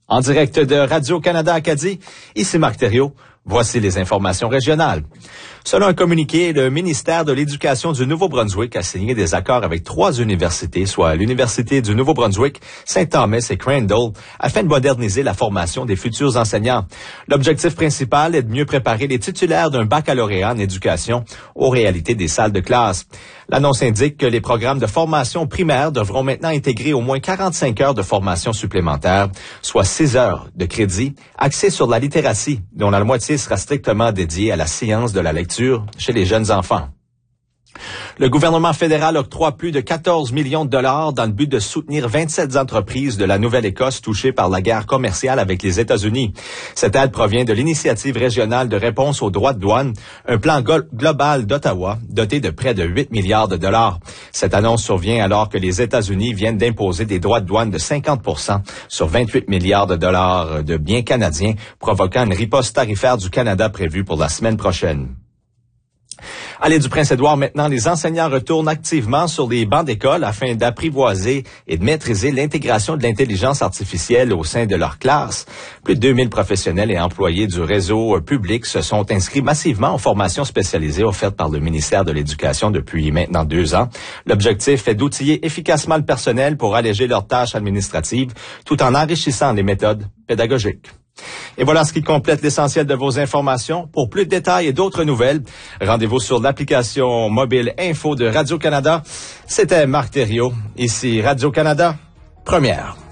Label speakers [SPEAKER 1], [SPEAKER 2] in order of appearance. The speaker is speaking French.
[SPEAKER 1] En direct de Radio-Canada Acadie, ici Marc Thériault. Voici les informations régionales. Selon un communiqué, le ministère de l'Éducation du Nouveau-Brunswick a signé des accords avec 3 universités, soit l'Université du Nouveau-Brunswick, Saint-Thomas et Crandall, afin de moderniser la formation des futurs enseignants. L'objectif principal est de mieux préparer les titulaires d'un baccalauréat en éducation aux réalités des salles de classe. L'annonce indique que les programmes de formation primaire devront maintenant intégrer au moins 45 heures de formation supplémentaire, soit 6 heures de crédit axés sur la littératie, dont la moitié sera strictement dédiée à la science de la lecture chez les jeunes enfants. Le gouvernement fédéral octroie plus de 14 millions de dollars dans le but de soutenir 27 entreprises de la Nouvelle-Écosse touchées par la guerre commerciale avec les États-Unis. Cette aide provient de l'initiative régionale de réponse aux droits de douane, un plan global d'Ottawa doté de près de 8 milliards de dollars. Cette annonce survient alors que les États-Unis viennent d'imposer des droits de douane de 50% sur 28 milliards de dollars de biens canadiens, provoquant une riposte tarifaire du Canada prévue pour la semaine prochaine. À l'île du Prince-Édouard, maintenant, les enseignants retournent activement sur les bancs d'école afin d'apprivoiser et de maîtriser l'intégration de l'intelligence artificielle au sein de leur classe. Plus de 2000 professionnels et employés du réseau public se sont inscrits massivement aux formations spécialisées offertes par le ministère de l'Éducation depuis maintenant 2 ans. L'objectif est d'outiller efficacement le personnel pour alléger leurs tâches administratives tout en enrichissant les méthodes pédagogiques. Et voilà ce qui complète l'essentiel de vos informations. Pour plus de détails et d'autres nouvelles, rendez-vous sur l'application mobile Info de Radio-Canada. C'était Marc Thériault, ici Radio-Canada, première.